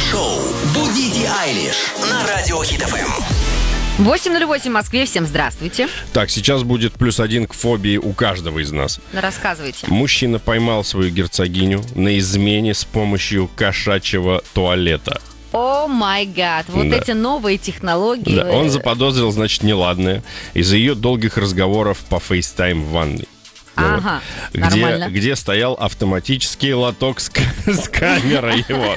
Шоу «Будите Айлиш» на Радио Хит ФМ. 8:08 в Москве. Всем здравствуйте. Так, сейчас будет +1 к фобии у каждого из нас. Рассказывайте. Мужчина поймал свою герцогиню на измене с помощью кошачьего туалета. О май гад, вот Да. эти новые технологии. Да, он заподозрил, значит, неладное из-за ее долгих разговоров по FaceTime в ванной. Ага, нормально. Где стоял автоматический лоток с камерой его.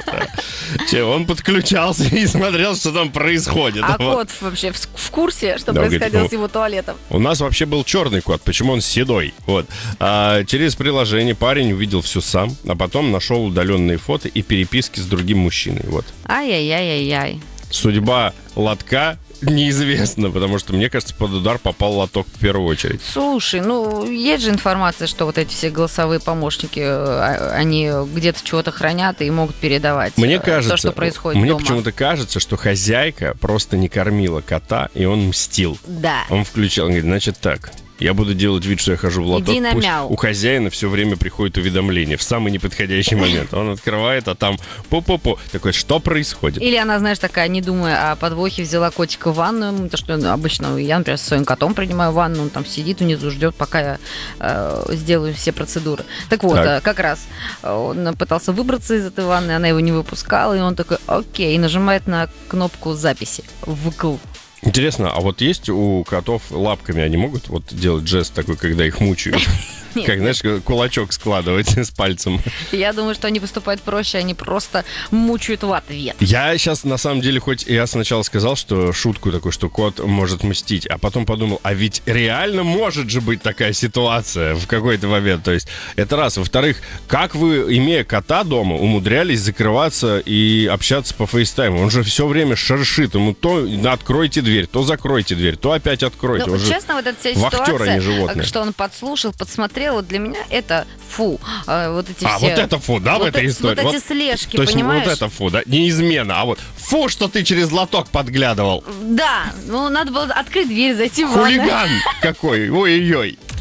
Он подключался и смотрел, что там происходит. А Вот. кот вообще в курсе, что Да, происходило говорит, с его туалетом? У нас вообще был черный кот, почему он седой? Вот. А через приложение парень увидел все сам, а потом нашел удаленные фото и переписки с другим мужчиной. Вот. Ай-яй-яй-яй-яй. Судьба лотка неизвестна, потому что, мне кажется, под удар попал лоток в первую очередь. Слушай, ну, есть же информация, что вот эти все голосовые помощники, они где-то чего-то хранят и могут передавать Мне кажется, то, что происходит мне дома. почему-то кажется, что хозяйка просто не кормила кота, и он мстил. Да. Он включал, он говорит, значит так, я буду делать вид, что я хожу в лоток. Иди на Пусть мяу. у хозяина все время приходит уведомление в самый неподходящий момент. Он открывает, а там пу-пу-пу. Такой, что происходит? Или она, знаешь, такая, не думая о подвохе, взяла котика в ванную, потому что обычно я, например, со своим котом принимаю ванну, он там сидит внизу, ждет, пока я сделаю все процедуры. Так вот, Так. как раз он пытался выбраться из этой ванны, она его не выпускала, и он такой, окей, и нажимает на кнопку записи, вкл. Интересно, а вот есть у котов лапками, они могут вот делать жест такой, когда их мучают? Нет. Как, знаешь, кулачок складывать с пальцем. Я думаю, что они поступают проще, они просто мучают в ответ. Я сейчас, на самом деле, хоть я сначала сказал, что шутку такую, что кот может мстить, а потом подумал, а ведь реально может же быть такая ситуация в какой-то момент. То есть, это раз. Во-вторых, как вы, имея кота дома, умудрялись закрываться и общаться по фейстайму? Он же все время шершит. Ему то откройте дверь, то закройте дверь, то опять откройте. Ну, Он же честно, вот эта вся вахтер, а не животное. ситуация, что он подслушал, подсмотрел, вот для меня это фу. Вот эти все... вот это фу, да, в этой истории? Вот эти слежки, то есть, понимаешь? вот это фу, да? Не измена, а вот фу, что ты через лоток подглядывал. Да, ну надо было открыть дверь, зайти в ванную. Хулиган какой, ой-ой-ой.